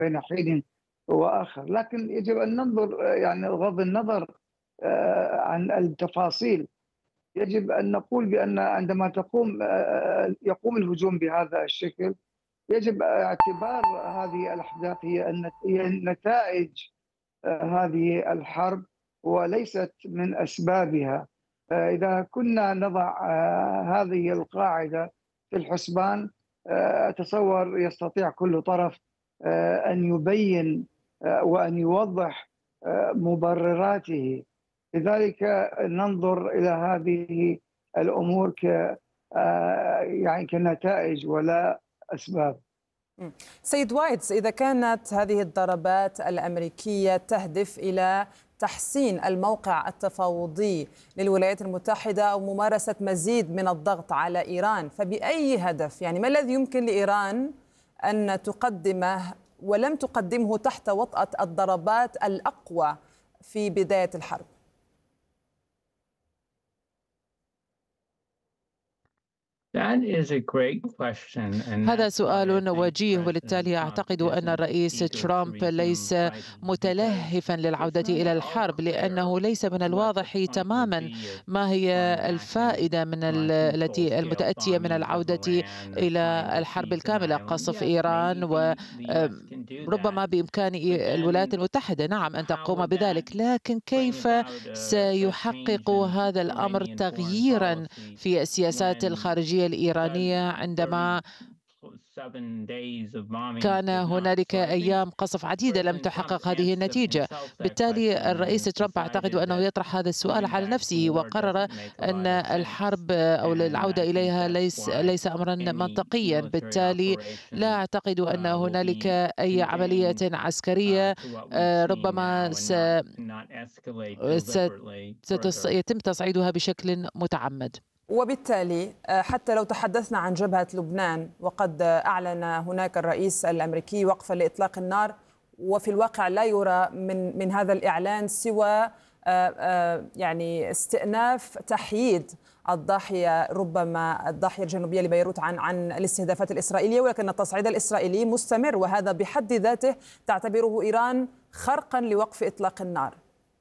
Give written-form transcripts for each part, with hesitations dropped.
بين حين وآخر، لكن يجب أن ننظر يعني بغض النظر عن التفاصيل. يجب أن نقول بأن عندما يقوم الهجوم بهذا الشكل، يجب اعتبار هذه الأحداث هي نتائج هذه الحرب وليست من أسبابها. إذا كنا نضع هذه القاعدة في الحسبان، أتصور يستطيع كل طرف أن يبين وأن يوضح مبرراته. لذلك ننظر إلى هذه الأمور يعني كنتائج ولا أسباب. سيد وايتس، إذا كانت هذه الضربات الأمريكية تهدف إلى تحسين الموقع التفاوضي للولايات المتحدة أو ممارسة مزيد من الضغط على إيران، فبأي هدف؟ يعني ما الذي يمكن لإيران أن تقدمه ولم تقدمه تحت وطأة الضربات الأقوى في بداية الحرب؟ هذا سؤال وجيه، وبالتالي أعتقد أن الرئيس ترامب ليس متلهفا للعودة إلى الحرب، لأنه ليس من الواضح تماما ما هي الفائدة من التي المتأتية من العودة إلى الحرب الكاملة. قصف إيران، وربما بإمكان الولايات المتحدة نعم أن تقوم بذلك، لكن كيف سيحقق هذا الأمر تغييرا في السياسات الخارجية الإيرانية عندما كان هنالك أيام قصف عديدة لم تحقق هذه النتيجة؟ بالتالي الرئيس ترامب أعتقد أنه يطرح هذا السؤال على نفسه، وقرر أن الحرب أو العودة إليها ليس أمرا منطقيا. بالتالي لا أعتقد أن هنالك أي عملية عسكرية ربما سيتم تصعيدها بشكل متعمد. وبالتالي حتى لو تحدثنا عن جبهة لبنان، وقد أعلن هناك الرئيس الأمريكي وقفا لإطلاق النار، وفي الواقع لا يرى من هذا الإعلان سوى يعني استئناف تحييد الضاحية، ربما الضاحية الجنوبية لبيروت عن الاستهدافات الإسرائيلية، ولكن التصعيد الإسرائيلي مستمر، وهذا بحد ذاته تعتبره إيران خرقا لوقف إطلاق النار.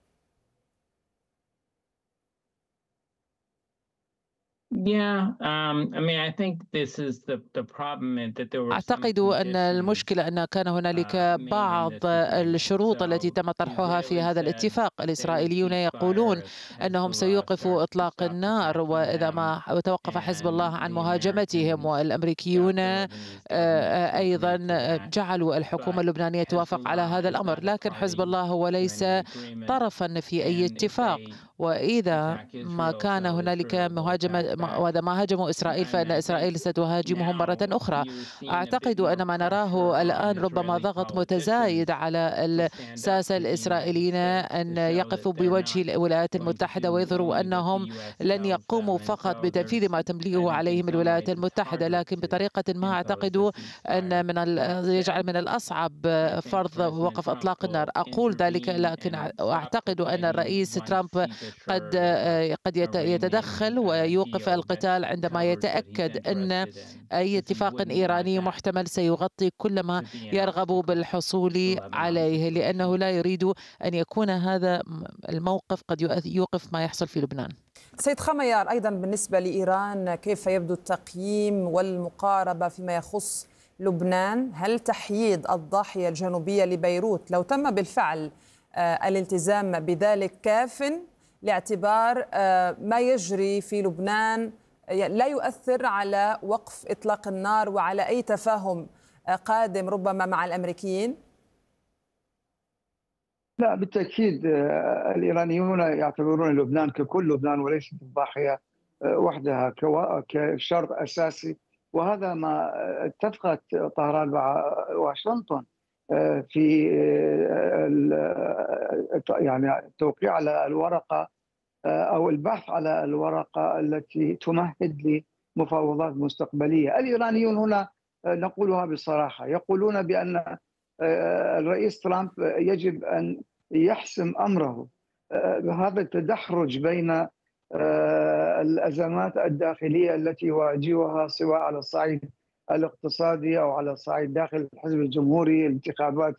أعتقد أن المشكلة أن كان هنالك بعض الشروط التي تم طرحها في هذا الاتفاق. الإسرائيليون يقولون أنهم سيوقفوا إطلاق النار وإذا ما توقف حزب الله عن مهاجمتهم، والأمريكيون أيضا جعلوا الحكومة اللبنانية توافق على هذا الأمر، لكن حزب الله هو ليس طرفا في أي اتفاق. وإذا ما كان هنالك مهاجمة وإذا ما هاجموا إسرائيل فإن إسرائيل ستهاجمهم مرة أخرى. أعتقد أن ما نراه الآن ربما ضغط متزايد على الساسة الإسرائيليين أن يقفوا بوجه الولايات المتحدة ويظهروا أنهم لن يقوموا فقط بتنفيذ ما تمليه عليهم الولايات المتحدة، لكن بطريقة ما أعتقد أن يجعل من الأصعب فرض وقف إطلاق النار. أقول ذلك، لكن أعتقد أن الرئيس ترامب قد يتدخل ويوقف القتال عندما يتأكد أن أي اتفاق إيراني محتمل سيغطي كل ما يرغب بالحصول عليه، لأنه لا يريد أن يكون هذا الموقف قد يوقف ما يحصل في لبنان. سيد خميار، أيضا بالنسبة لإيران كيف يبدو التقييم والمقاربة فيما يخص لبنان؟ هل تحييد الضاحية الجنوبية لبيروت لو تم بالفعل الالتزام بذلك كاف لاعتبار ما يجري في لبنان لا يؤثر على وقف إطلاق النار وعلى أي تفاهم قادم ربما مع الأمريكيين؟ لا بالتأكيد، الإيرانيون يعتبرون لبنان ككل لبنان وليس الضاحية وحدها كشرط أساسي، وهذا ما اتفقت طهران مع واشنطن في يعني التوقيع على الورقة أو البحث على الورقة التي تمهد لمفاوضات مستقبلية. الإيرانيون هنا نقولها بصراحة يقولون بأن الرئيس ترامب يجب أن يحسم أمره. هذا التدحرج بين الأزمات الداخلية التي يواجهها سواء على الصعيد الاقتصادي أو على الصعيد داخل الحزب الجمهوري الانتخابات